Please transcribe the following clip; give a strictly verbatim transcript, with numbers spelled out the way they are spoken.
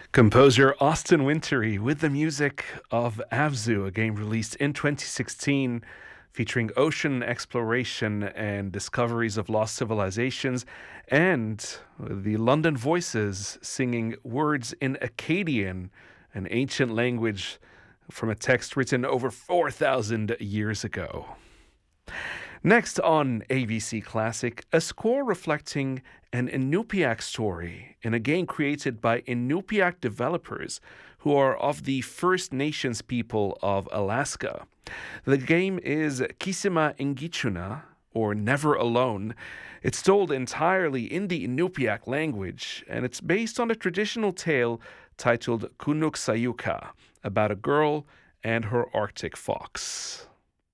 Composer Austin Wintory with the music of Abzu, a game released in twenty sixteen featuring ocean exploration and discoveries of lost civilizations, and the London Voices singing words in Akkadian, an ancient language from a text written over four thousand years ago. Next on A B C Classic, a score reflecting an Inupiaq story in a game created by Inupiaq developers who are of the First Nations people of Alaska. The game is Kisima Ingichuna, or Never Alone. It's told entirely in the Inupiaq language, and it's based on a traditional tale titled Kunuk Sayuka, about a girl and her Arctic fox.